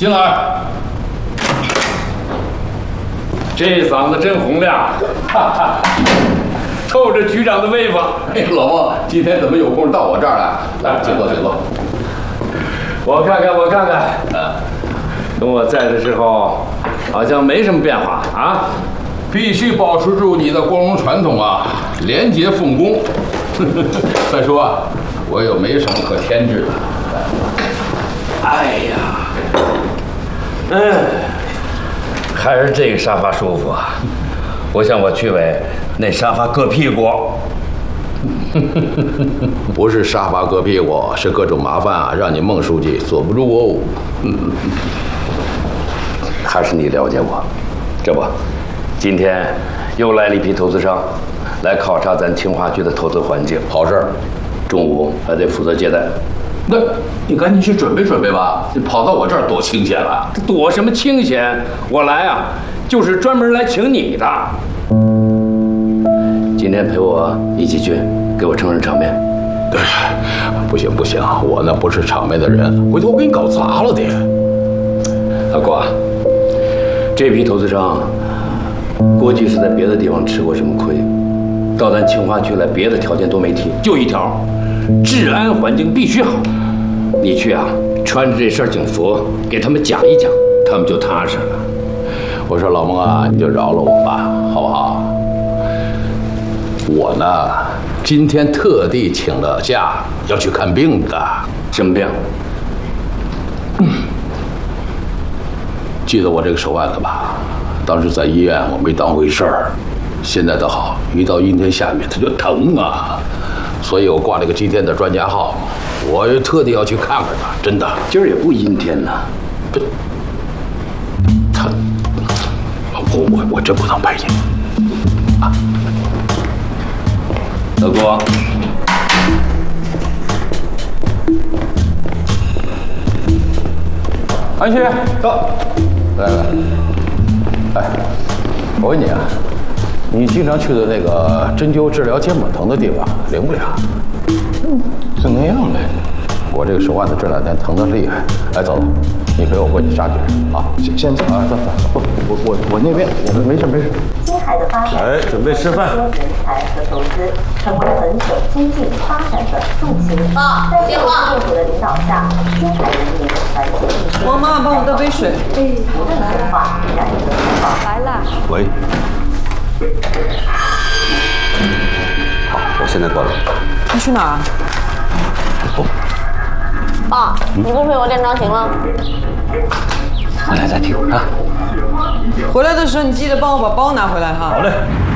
进来。这嗓子真洪亮，哈哈，透着局长的威风。 哎，老孟，今天怎么有空到我这儿来？来，请坐，请坐。 我看看，跟我在的时候，好像没什么变化啊。 必须保持住你的光荣传统啊，廉洁奉公。再说啊，我又没什么可添置的。 哎呀，还是这个沙发舒服啊！我想我去委那沙发硌屁股。 不是沙发硌屁股，是各种麻烦啊，让你孟书记坐不住哦。 还是你了解我，这不，今天又来了一批投资商，来考察咱清华区的投资环境。 好事儿， 中午还得负责接待。 那你赶紧去准备准备吧，你跑到我这儿多清闲了。 躲什么清闲？我来啊，就是专门来请你的。今天陪我一起去，给我撑撑场面。 不行，我那不是场面的人，回头我给你搞砸了的。 阿国，这批投资商估计是在别的地方吃过什么亏，到咱清华区来，别的条件都没提，就一条，治安环境必须好。你去啊，穿着这身警服给他们讲一讲，他们就踏实了。 我说老孟啊，你就饶了我吧，好不好？我呢，今天特地请了假，要去看病的。 什么病？ 记得我这个手腕子吧？当时在医院我没当回事儿，现在倒好，一到阴天下雨它就疼啊，所以我挂了个今天的专家号，我特地要去看看他，真的。 今儿也不阴天呐。 他，我真不能陪你啊。 德国， 安旭，到，来，哎，我问你啊，你经常去的那个针灸治疗肩膀疼的地方灵不灵？就那样呗。我这个手腕子这2天疼得厉害。哎，走，你陪我过去扎去啊！先走啊，走，我那边，我没事。 青海的发展， 准备吃饭。 人才和投资成为本省经济发展的重心。在政府的领导下，青海人民团结一心。 王妈，帮我倒杯水。 不断深化改革开放。 来了。 喂。好，我现在过来。 你去哪儿？ 爸，你不陪我练钢琴了？ 回来再听啊。 回来的时候你记得帮我把包拿回来哈。 好嘞。